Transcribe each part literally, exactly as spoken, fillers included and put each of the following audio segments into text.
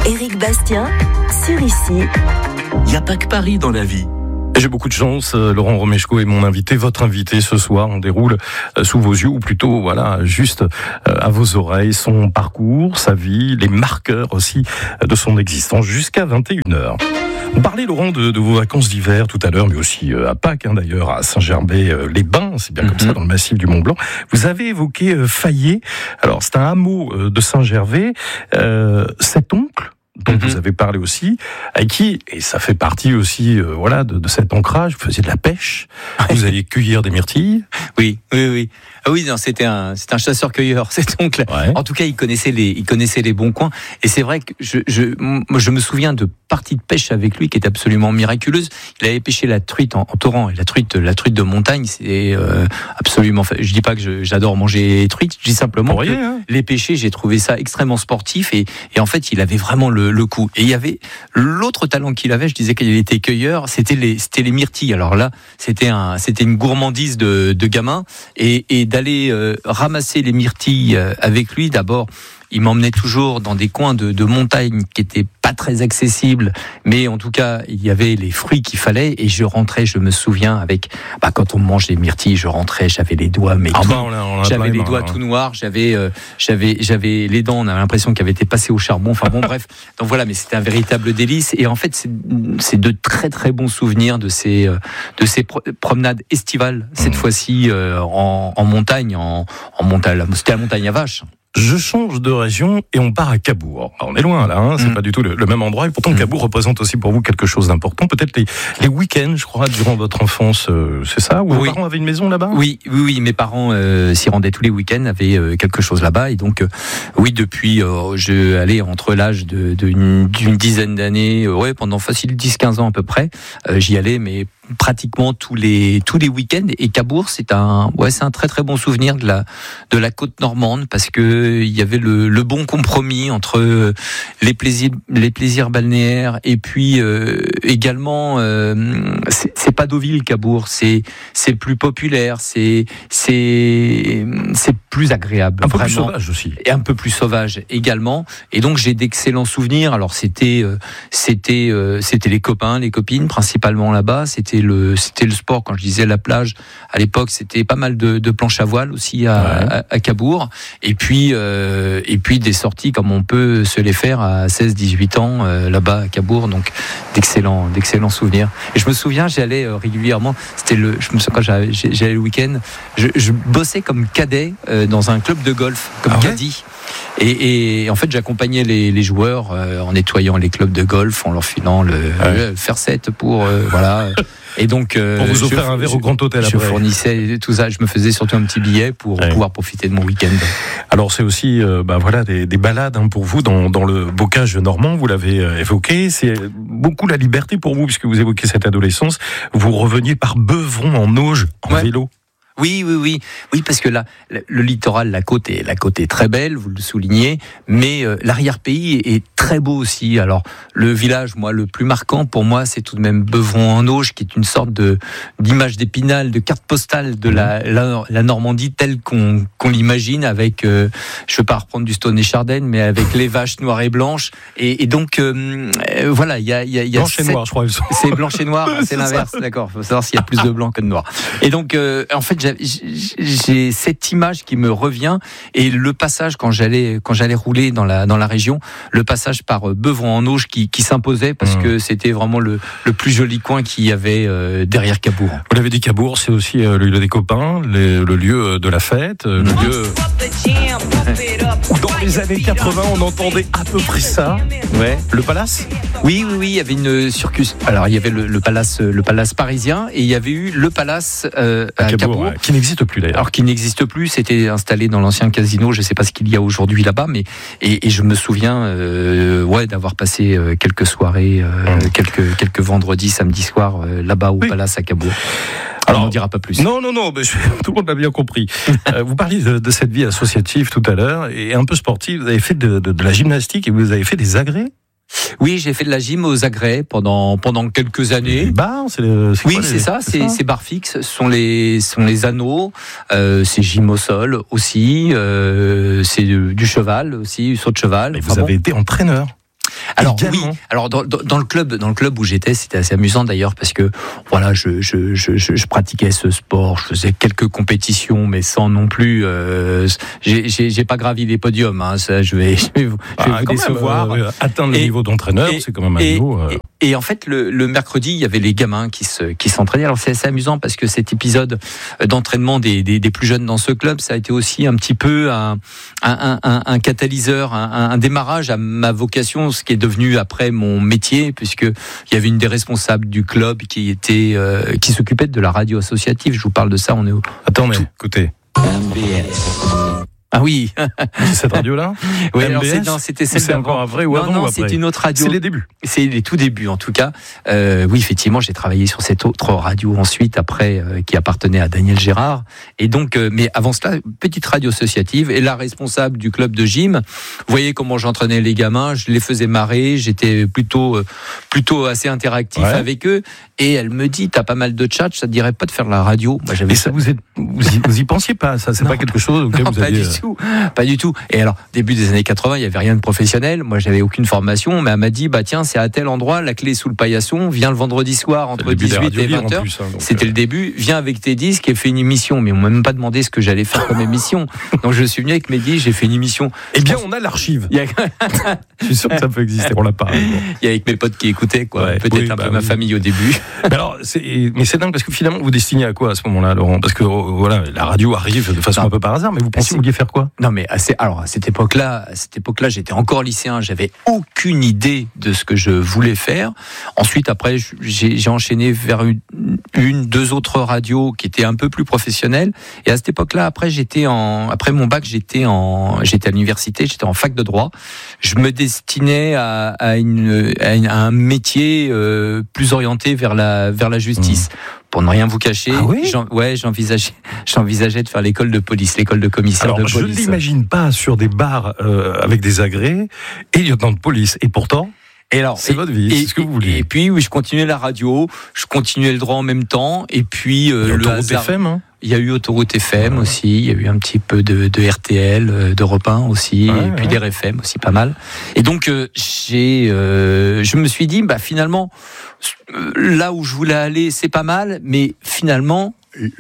Éric Bastien, sur Ici. Il n'y a pas que Paris dans la vie. J'ai beaucoup de chance, Laurent Romeshko est mon invité, votre invité ce soir. On déroule sous vos yeux, ou plutôt, voilà, juste à vos oreilles, son parcours, sa vie, les marqueurs aussi de son existence jusqu'à vingt et une heures. On parlait, Laurent, de, de vos vacances d'hiver tout à l'heure, mais aussi à Pâques, hein, d'ailleurs, à Saint-Gervais-les-Bains, c'est bien mm-hmm. comme ça, dans le massif du Mont-Blanc. Vous avez évoqué euh, Fayet. Alors, c'est un hameau euh, de Saint-Gervais. Euh, cet oncle dont mm-hmm. vous avez parlé aussi, avec qui, et ça fait partie aussi, euh, voilà, de, de cet ancrage, vous faisiez de la pêche, vous alliez cueillir des myrtilles. Oui, oui, oui. Ah oui, non, c'était un, c'était un chasseur-cueilleur, cet oncle. Ouais. En tout cas, il connaissait les, il connaissait les bons coins. Et c'est vrai que je, je, moi, je me souviens de parties de pêche avec lui qui étaient absolument miraculeuses. Il avait pêché la truite en, en torrent. Et la truite, la truite de montagne, c'est euh, absolument. Je dis pas que je, j'adore manger les truites. Je dis simplement que rien, hein. les pêcher, j'ai trouvé ça extrêmement sportif. Et, et en fait, il avait vraiment le, le coup. Et il y avait l'autre talent qu'il avait. Je disais qu'il était cueilleur. C'était les, c'était les myrtilles. Alors là, c'était un, c'était une gourmandise de, de gamin. Et, et d'aller euh, ramasser les myrtilles euh, avec lui, d'abord, il m'emmenait toujours dans des coins de, de montagne qui étaient pas très accessibles, mais en tout cas, il y avait les fruits qu'il fallait, et je rentrais, je me souviens, avec, bah, quand on mange les myrtilles, je rentrais, j'avais les doigts, mais ah tout, bah on a, on a j'avais les mains, doigts hein. tout noirs, j'avais, euh, j'avais, j'avais les dents, on avait l'impression qu'elles avaient été passées au charbon, enfin bon, bref. Donc voilà, mais c'était un véritable délice, et en fait, c'est, c'est de très très bons souvenirs de ces, euh, de ces pro- promenades estivales, cette mmh. fois-ci, euh, en, en montagne, en, en montagne, c'était la montagne à vache. Je change de région et on part à Cabourg. Alors on est loin là, hein, c'est mmh. pas du tout le, le même endroit, et pourtant mmh. Cabourg représente aussi pour vous quelque chose d'important. Peut-être les, les week-ends, je crois, durant votre enfance, euh, c'est ça? Ou oui. Vos parents avaient une maison là-bas? Oui, oui, oui, mes parents euh, s'y rendaient tous les week-ends, avaient euh, quelque chose là-bas, et donc euh, oui, depuis, euh, je allais entre l'âge de, de une, d'une dizaine d'années, euh, ouais, pendant facile dix quinze ans à peu près, euh, j'y allais, mais pratiquement tous les tous les week-ends. Et Cabourg, c'est un ouais c'est un très très bon souvenir de la de la côte normande, parce que il y avait le le bon compromis entre les plaisirs les plaisirs balnéaires, et puis euh, également euh, c'est, c'est pas Deauville, Cabourg, c'est c'est plus populaire, c'est c'est c'est plus agréable, un peu vraiment. Plus sauvage aussi, et un peu plus sauvage également. Et donc j'ai d'excellents souvenirs. Alors c'était euh, c'était euh, c'était les copains, les copines principalement là-bas. C'était le c'était le sport. Quand je disais la plage à l'époque, c'était pas mal de, de planches à voile aussi à, ouais. à, à Cabourg, et puis euh, et puis des sorties comme on peut se les faire à seize dix-huit ans euh, là-bas à Cabourg. Donc d'excellents d'excellents souvenirs. Et je me souviens, j'allais euh, régulièrement, c'était le je me souviens quand j'allais, j'allais le week-end, je, je bossais comme cadet euh, dans un club de golf, comme ah ouais caddie. Et, et en fait, j'accompagnais les, les joueurs euh, en nettoyant les clubs de golf, en leur filant le, ouais. le faire-set pour euh, voilà. Et donc, euh, pour vous offrir je, un verre au Grand Hôtel. Je après. fournissais tout ça. Je me faisais surtout un petit billet pour ouais. pouvoir profiter de mon week-end. Alors, c'est aussi, euh, bah voilà, des, des balades hein, pour vous dans, dans le bocage normand. Vous l'avez euh, évoqué. C'est beaucoup la liberté pour vous, puisque vous évoquez cette adolescence. Vous reveniez par Beuvron en Auge en ouais. vélo. Oui, oui, oui, oui, parce que là, le littoral, la côte est, la côte est très belle, vous le soulignez, mais euh, l'arrière-pays est, est très beau aussi. Alors, le village, moi, le plus marquant pour moi, c'est tout de même Beuvron en Auge, qui est une sorte de d'image d'Épinal, de carte postale de la, la, la Normandie telle qu'on, qu'on l'imagine, avec, euh, je ne veux pas reprendre du Stone et Chardenne, mais avec les vaches noires et blanches. Et, et donc, euh, euh, voilà, il y a, il y a, il y a blanche sept... et noir, je crois. C'est blanche et noir, c'est, c'est l'inverse, ça. D'accord. Il faut savoir s'il y a plus de blanc que de noir. Et donc, euh, en fait, j'ai, j'ai cette image qui me revient, et le passage quand j'allais quand j'allais rouler dans la dans la région, le passage par Beuvron en Auge qui qui s'imposait, parce mmh. que c'était vraiment le le plus joli coin qu'il y avait euh, derrière Cabourg. Vous l'avez dit, Cabourg, c'est aussi euh, le lieu des copains, les, le lieu de la fête, le mmh. lieu où dans les années quatre-vingts on entendait à peu près ça. Ouais. Le Palace. Oui, oui, oui, il y avait une circus. Alors il y avait le, le Palace, le Palace parisien, et il y avait eu le Palace euh, à, à Cabourg, Cabourg ouais, qui n'existe plus d'ailleurs. Alors qui n'existe plus, c'était installé dans l'ancien casino. Je ne sais pas ce qu'il y a aujourd'hui là-bas, mais et, et je me souviens, euh, ouais, d'avoir passé euh, quelques soirées, euh, mmh. quelques quelques vendredis, samedis soirs euh, là-bas au oui. Palace à Cabourg. Alors, on n'en dira pas plus. Non, non, non, mais je, tout le monde l'a bien compris. euh, vous parliez de, de cette vie associative tout à l'heure, et un peu sportive. Vous avez fait de, de, de la gymnastique, et vous avez fait des agrès. Oui, j'ai fait de la gym aux agrès pendant pendant quelques années. Les barres, c'est, le, c'est oui, quoi, c'est les, ça, c'est, c'est, ça c'est barres fixes, ce sont les sont les anneaux, euh, c'est gym au sol aussi, euh, c'est du, du cheval aussi, du saut de cheval. Et enfin, vous avez bon. été entraîneur. Alors également. oui, alors dans, dans, dans le club, dans le club où j'étais, c'était assez amusant d'ailleurs parce que voilà, je, je, je, je, je pratiquais ce sport, je faisais quelques compétitions, mais sans non plus. Euh, j'ai, j'ai, j'ai pas gravi les podiums, hein, ça, je vais, je vais, vous, je vais Ah, vous quand décevoir. même, euh, atteindre le Et- niveau d'entraîneur, et- c'est quand même un et, niveau. euh, et, et en fait, le, le mercredi, il y avait les gamins qui se, qui s'entraînaient. Alors c'est assez amusant parce que cet épisode d'entraînement des, des, des plus jeunes dans ce club, ça a été aussi un petit peu un, un, un, un catalyseur, un, un démarrage à ma vocation, ce qui est devenu après mon métier, puisque il y avait une des responsables du club qui était, euh, qui s'occupait de la radio associative. Je vous parle de ça. On est au... Attendez, écoutez, Ah oui. c'est cette radio-là Oui, M B S, alors c'est, non, c'était celle c'est d'avant. encore un vrai ou non, avant non, ou après c'est une autre radio. C'est les débuts. C'est les tout débuts en tout cas. Euh, oui, effectivement, j'ai travaillé sur cette autre radio ensuite, après, euh, qui appartenait à Daniel Gérard. Et donc, euh, mais avant cela, petite radio associative et la responsable du club de gym. Vous voyez comment j'entraînais les gamins, je les faisais marrer, j'étais plutôt, euh, plutôt assez interactif Ouais. avec eux. Et elle me dit, t'as pas mal de chat, ça te dirait pas de faire de la radio. Moi, j'avais Et ça, vous êtes, vous y, vous y pensiez pas, ça, c'est Non. pas quelque chose auquel Non, vous pas aviez. du tout, pas du tout. Et alors, début des années quatre-vingts, il y avait rien de professionnel. Moi, j'avais aucune formation, mais elle m'a dit, bah tiens, c'est à tel endroit, la clé est sous le paillasson. Viens le vendredi soir C'est entre le début des dix-huit et radios libres, vingt en heures. plus, hein, donc, C'était euh, le début. Viens avec tes disques et fais une émission. Mais on m'a même pas demandé ce que j'allais faire comme émission. Donc je suis venu avec mes disques, j'ai fait une émission. Eh bien, on a l'archive. Il y a, Je suis sûr que ça peut exister. On l'a pas. mais bon. il y a avec mes potes qui écoutaient, quoi. Ouais, Peut-être oui, un bah peu ma oui. famille au début. Mais alors, c'est, mais c'est dingue parce que finalement, vous destinez à quoi à ce moment-là, Laurent? Parce que oh, voilà, la radio arrive de façon Non. un peu par hasard, mais vous pensiez que c'est- vous vouliez faire quoi? Non, mais à ces- alors à cette époque-là, à cette époque-là, j'étais encore lycéen, j'avais aucune idée de ce que je voulais faire. Ensuite, après, j'ai, j'ai enchaîné vers une, une, deux autres radios qui étaient un peu plus professionnelles. Et à cette époque-là, après, j'étais en, après mon bac, j'étais en, j'étais à l'université, j'étais en fac de droit. Je me destinais à, à, une, à, une- à un métier euh, plus orienté vers la, vers la justice. Pour ne rien vous cacher, Ah oui j'en, ouais, j'envisageais, j'envisageais de faire l'école de police, l'école de commissaire Alors, de je ne police. l'imagine pas sur des bars euh, avec des agrès et lieutenant de police. Et pourtant, Et alors, c'est et- votre vie, et, c'est ce que vous voulez. Et puis, oui, je continuais la radio, je continuais le droit en même temps, et puis euh, le L'autoroute hasard. F M, hein. Il y a eu Autoroute F M Ouais. aussi, il y a eu un petit peu de, de R T L, euh, d'Europe un aussi, Ouais, et puis ouais. des R F M aussi pas mal. Et donc, euh, j'ai, euh, je me suis dit, bah finalement, euh, là où je voulais aller, c'est pas mal, mais finalement.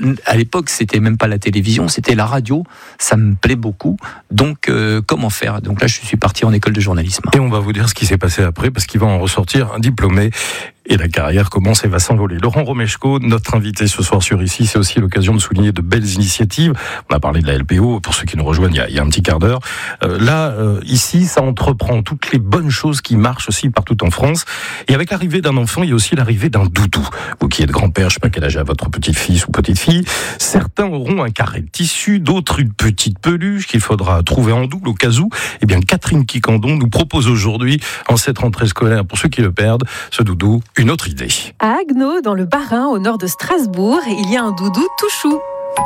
À l'époque, c'était même pas la télévision, c'était la radio. Ça me plaît beaucoup. Donc, euh, comment faire? Donc là, je suis parti en école de journalisme. Et on va vous dire ce qui s'est passé après, parce qu'il va en ressortir un diplômé. Et la carrière commence et va s'envoler. Laurent Romeshko, notre invité ce soir sur Ici, c'est aussi l'occasion de souligner de belles initiatives. On a parlé de la L P O, pour ceux qui nous rejoignent il y a, il y a un petit quart d'heure. Euh, là, euh, ici, ça entreprend toutes les bonnes choses qui marchent aussi partout en France. Et avec l'arrivée d'un enfant, il y a aussi l'arrivée d'un doudou. Vous qui êtes grand-père, je sais pas quel âge a votre petit-fils ou petite-fille, certains auront un carré de tissu, d'autres une petite peluche qu'il faudra trouver en double au cas où. Eh bien, Catherine Quicandon nous propose aujourd'hui, en cette rentrée scolaire, pour ceux qui le perdent, ce doudou, une autre idée. À Agneau, dans le Bas-Rhin, au nord de Strasbourg, il y a un doudou tout chou.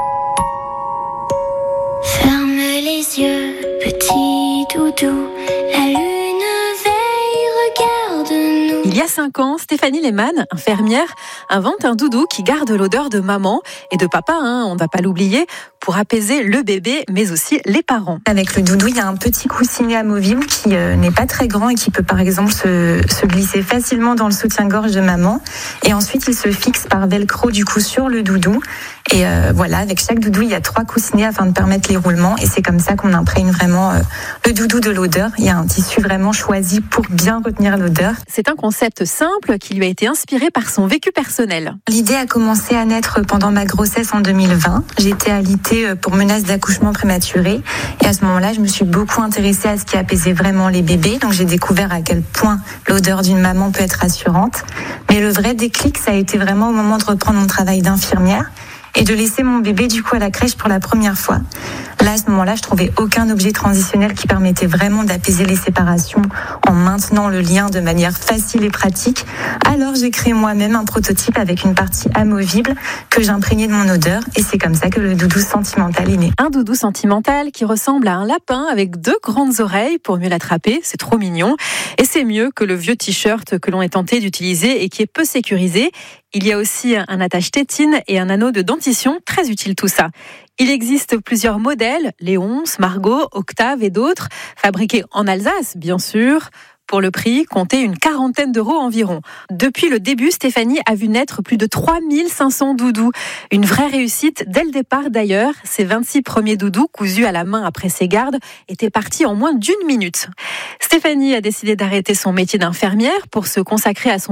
Ferme les yeux, petit doudou, la lune veille, regarde-nous. Il y a cinq ans, Stéphanie Lehmann, infirmière, invente un doudou qui garde l'odeur de maman et de papa, hein, on ne va pas l'oublier, pour apaiser le bébé, mais aussi les parents. Avec le doudou, il y a un petit coussinet amovible qui euh, n'est pas très grand et qui peut par exemple se, se glisser facilement dans le soutien-gorge de maman. Et ensuite, il se fixe par velcro du coup sur le doudou. Et euh, voilà, avec chaque doudou, il y a trois coussinets afin de permettre les roulements. Et c'est comme ça qu'on imprègne vraiment euh, le doudou de l'odeur. Il y a un tissu vraiment choisi pour bien retenir l'odeur. C'est un concept simple qui lui a été inspiré par son vécu personnel. L'idée a commencé à naître pendant ma grossesse en deux mille vingt. J'étais alitée pour menace d'accouchement prématuré. Et à ce moment-là, je me suis beaucoup intéressée à ce qui apaisait vraiment les bébés. Donc j'ai découvert à quel point l'odeur d'une maman peut être rassurante. Mais le vrai déclic, ça a été vraiment au moment de reprendre mon travail d'infirmière et de laisser mon bébé du coup à la crèche pour la première fois. Là, à ce moment-là, je trouvais aucun objet transitionnel qui permettait vraiment d'apaiser les séparations en maintenant le lien de manière facile et pratique. Alors, j'ai créé moi-même un prototype avec une partie amovible que j'imprégnais de mon odeur et c'est comme ça que le doudou sentimental est né. Un doudou sentimental qui ressemble à un lapin avec deux grandes oreilles pour mieux l'attraper, c'est trop mignon. Et c'est mieux que le vieux t-shirt que l'on est tenté d'utiliser et qui est peu sécurisé. Il y a aussi un attache-tétine et un anneau de dentition, très utile tout ça. Il existe plusieurs modèles, Léonce, Margot, Octave et d'autres, fabriqués en Alsace, bien sûr. Pour le prix, comptez une quarantaine d'euros environ. Depuis le début, Stéphanie a vu naître plus de trois mille cinq cents doudous. Une vraie réussite dès le départ d'ailleurs. Ses vingt-six premiers doudous, cousus à la main après ses gardes, étaient partis en moins d'une minute. Stéphanie a décidé d'arrêter son métier d'infirmière pour se consacrer à son